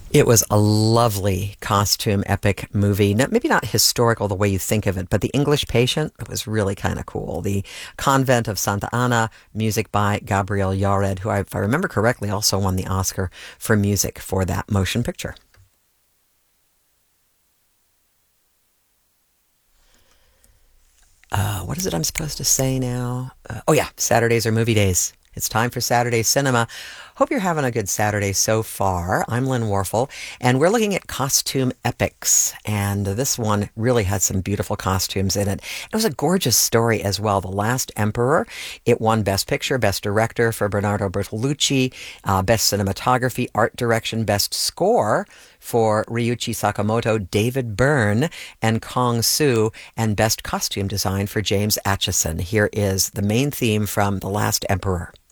It was a lovely costume epic movie. Maybe not historical the way you think of it, but The English Patient, it was really kind of cool. The Convent of Santa Ana, music by Gabriel Yared, who, if I remember correctly, also won the Oscar for music for that motion picture. What is it I'm supposed to say now? Oh, yeah, Saturdays are movie days. It's time for Saturday Cinema. Hope you're having a good Saturday so far. I'm Lynn Warfel, and we're looking at costume epics. And this one really had some beautiful costumes in it. It was a gorgeous story as well. The Last Emperor. It won Best Picture, Best Director for Bernardo Bertolucci, Best Cinematography, Art Direction, Best Score for Ryuichi Sakamoto, David Byrne, and Kong Su, and Best Costume Design for James Acheson. Here is the main theme from The Last Emperor.